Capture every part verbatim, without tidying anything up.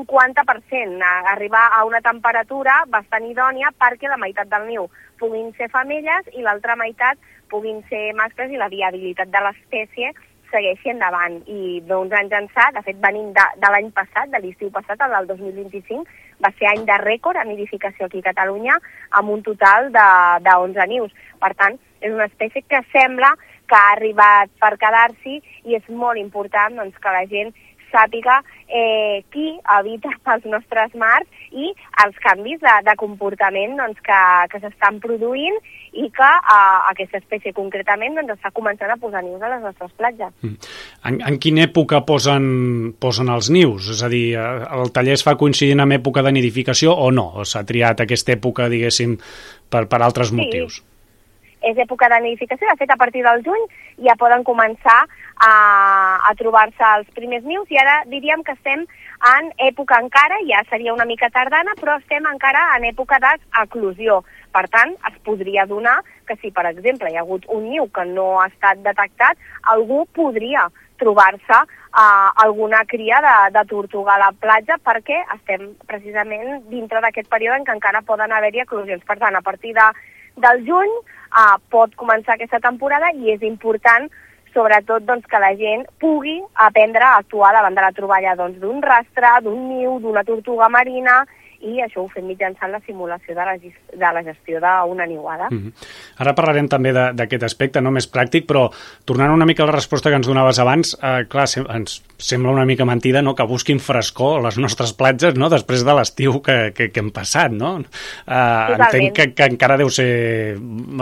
cinquanta per cent, arribar a una temperatura bastant idònia perquè la meitat del niu puguin ser femelles i l'altra meitat puguin ser mascles i la viabilitat de l'espècie segueixi endavant. I d'uns anys ençà, de fet venim de, de l'any passat, de l'estiu passat, el del dos mil vint-i-cinc, va ser any de rècord en nidificació aquí a Catalunya amb un total d'onze nius. Per tant, és una espècie que sembla que ha arribat per quedar-s'hi i és molt important doncs, que la gent sàpiga eh, qui habita els nostres mars i els canvis de, de comportament doncs, que, que s'estan produint i que eh, aquesta espècie concretament doncs, està començant a posar nius a les nostres platges. En, en quina època posen, posen els nius? És a dir, el taller es fa coincidint amb època de nidificació o no? O s'ha triat aquesta època, diguéssim, per, per altres motius? Sí. És època de nidificació, de fet a partir del juny ja poden començar a, a trobar-se els primers nius i ara diríem que estem en època encara, ja seria una mica tardana, però estem encara en època d'eclosió. Per tant, es podria donar que si, per exemple, hi ha hagut un niu que no ha estat detectat, algú podria trobar-se uh, alguna cria de, de tortuga a la platja perquè estem precisament dintre d'aquest període en què encara poden haver-hi eclosions. Per tant, a partir de, del juny uh, pot començar aquesta temporada i és important sobretot doncs, que la gent pugui aprendre a actuar davant de la troballa doncs, d'un rastre, d'un niu, d'una tortuga marina, i això ho fem mitjançant la simulació de la, de la gestió d'una niuada. Mm-hmm. Ara parlarem també d'aquest aspecte, no més pràctic, però tornant una mica a la resposta que ens donaves abans, eh, clar, sem ens sembla una mica mentida no? que busquin frescor a les nostres platges no? després de l'estiu que, que, que hem passat, no? Eh, entenc que, que encara deu ser eh,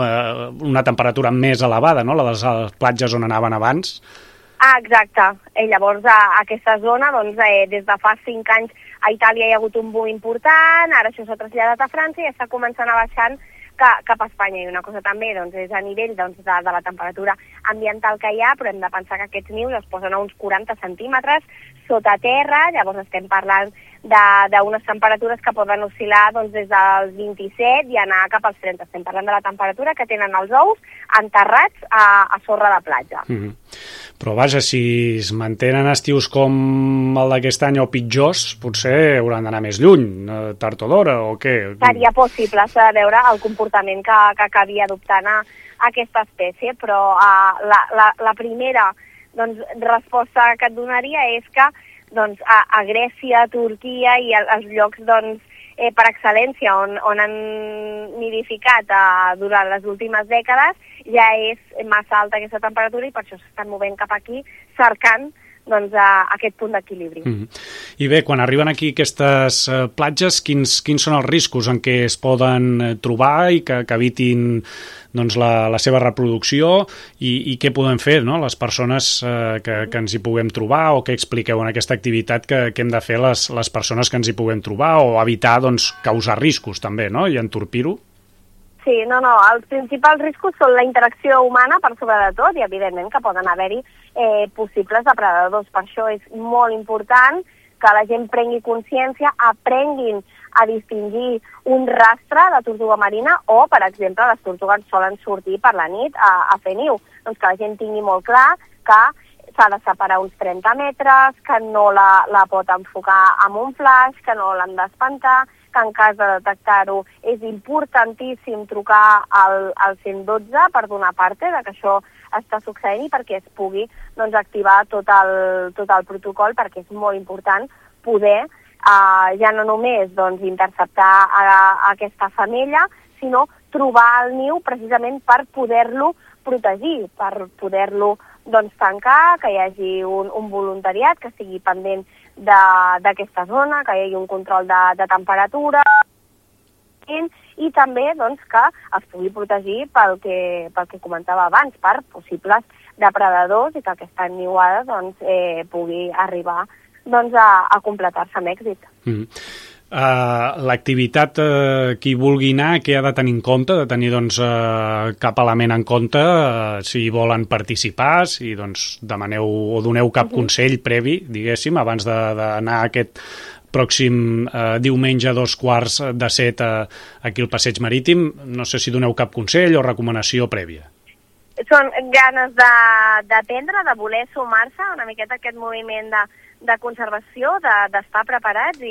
una temperatura més elevada, no? La de les platges on anaven abans. Ah, exacte. Eh, llavors, a, a aquesta zona, doncs, eh, des de fa cinc anys a Itàlia hi ha hagut un boom important, ara això s'ha traslladat a França i està començant a baixant ca, cap a Espanya. I una cosa també doncs, és a nivell doncs, de, de la temperatura ambiental que hi ha, però hem de pensar que aquests nius es posen a uns quaranta centímetres sota terra, llavors estem parlant d'unes temperatures que poden oscil·lar doncs, des dels vint-i-set i anar cap als trenta. Estem parlant de la temperatura que tenen els ous enterrats a, a sorra de platja. Mm-hmm. Però vaja, si es mantenen estius com el d'aquest any o pitjors, potser hauran d'anar més lluny, tard o d'hora, o què? Seria possible, s'ha de veure el comportament que, que acabi adoptant a, a aquesta espècie, però uh, la, la, la primera doncs, resposta que et donaria és que doncs, a, a Grècia, a Turquia i a, als llocs doncs, eh, per excel·lència on, on han nidificat eh, durant les últimes dècades ja és massa alta aquesta temperatura i per això s'estan movent cap aquí cercant doncs, a aquest punt d'equilibri. Mm-hmm. I bé, quan arriben aquí aquestes uh, platges, quins, quins són els riscos en què es poden uh, trobar i que, que evitin doncs, la, la seva reproducció i, i què podem fer no? les persones uh, que, que ens hi puguem trobar o què expliqueu en aquesta activitat que, que hem de fer les, les persones que ens hi puguem trobar o evitar doncs, causar riscos també no? i entorpir-ho? Sí, no, no, els principals riscos són la interacció humana per sobre de tot i evidentment que poden haver-hi eh, possibles depredadors. Per això és molt important que la gent prengui consciència, aprenguin a distingir un rastre de tortuga marina o, per exemple, les tortugues solen sortir per la nit a, a fer niu. Doncs que la gent tingui molt clar que s'ha de separar uns trenta metres, que no la, la pot enfocar amb un flash, que no l'han d'espantar, que en cas de detectar-ho és importantíssim trucar al, al cent dotze per donar parte de que això està succeint i perquè es pugui doncs, activar tot el, tot el protocol perquè és molt important poder eh, ja no només doncs, interceptar a, a aquesta femella, sinó trobar el niu precisament per poder-lo protegir, per poder-lo doncs, tancar, que hi hagi un, un voluntariat que estigui pendent d'aquesta zona, que hi hagi un control de, de temperatura i també doncs, que es pugui protegir pel que, pel que comentava abans, per possibles depredadors i que aquesta niuada doncs, eh, pugui arribar doncs, a, a completar-se amb èxit. Mm-hmm. Uh, l'activitat, uh, qui vulgui anar, què ha de tenir en compte, de tenir doncs, uh, cap element en compte, uh, si volen participar, si doncs, demaneu o doneu cap uh-huh. consell previ, diguéssim, abans d'anar a aquest pròxim uh, diumenge a dos quarts de set uh, aquí al Passeig Marítim. No sé si doneu cap consell o recomanació prèvia. Són ganes d'aprendre, de, de voler sumar-se una miqueta a aquest moviment de, de conservació, d'estar de, preparats i